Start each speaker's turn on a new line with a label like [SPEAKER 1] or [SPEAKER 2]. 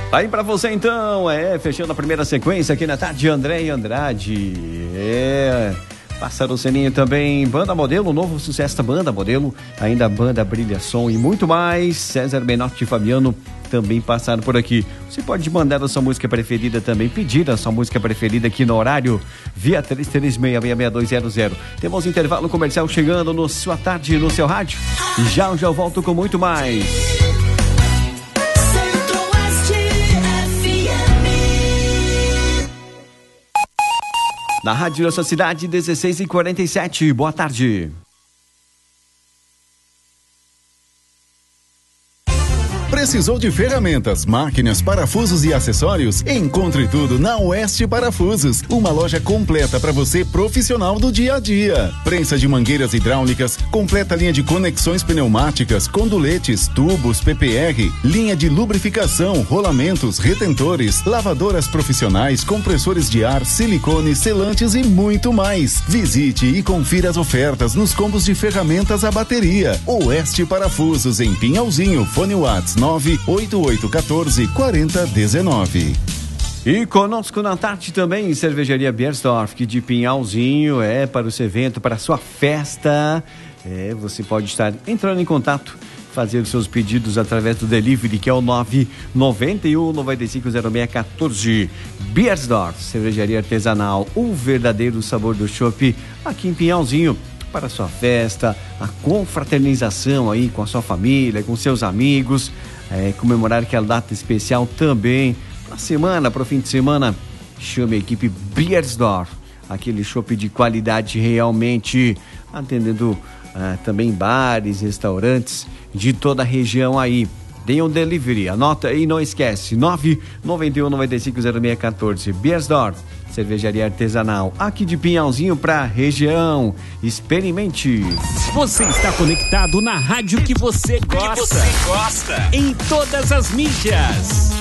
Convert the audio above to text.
[SPEAKER 1] Aí pra você então, fechando a primeira sequência aqui na tarde, André e Andrade. Pássaro Seninho também, Banda Modelo, novo sucesso da Banda Modelo, ainda a Banda Brilha Som e muito mais. César Menotti e Fabiano também passaram por aqui. Você pode mandar a sua música preferida também, pedir a sua música preferida aqui no horário, via 33666200. Temos intervalo comercial chegando no sua tarde, no seu rádio. E já eu volto com muito mais. Na Rádio da sua cidade, 16h47. Boa tarde.
[SPEAKER 2] Precisou de ferramentas, máquinas, parafusos e acessórios? Encontre tudo na Oeste Parafusos, uma loja completa para você profissional do dia a dia. Prensa de mangueiras hidráulicas, completa linha de conexões pneumáticas, conduletes, tubos, PPR, linha de lubrificação, rolamentos, retentores, lavadoras profissionais, compressores de ar, silicone, selantes e muito mais. Visite e confira as ofertas nos combos de ferramentas à bateria. Oeste Parafusos, em Pinhalzinho, fone WhatsApp 988144019.
[SPEAKER 1] E conosco na tarde também, Cervejaria Beiersdorf, que de Pinhalzinho, para o seu evento, para a sua festa. Você pode estar entrando em contato, fazer os seus pedidos através do delivery, que é o 991-950614. Beiersdorf, cervejaria artesanal, o verdadeiro sabor do chopp, aqui em Pinhalzinho. Para a sua festa, a confraternização aí com a sua família, com seus amigos, comemorar aquela data especial também. Para o fim de semana, chame a equipe Beiersdorf, aquele chopp de qualidade realmente, atendendo também bares, restaurantes de toda a região aí. Dê um delivery, anota aí, não esquece, 991-950614. Beiersdorf, cervejaria artesanal, aqui de Pinhalzinho pra região. Experimente.
[SPEAKER 3] Você está conectado na rádio que você gosta. Em todas as mídias.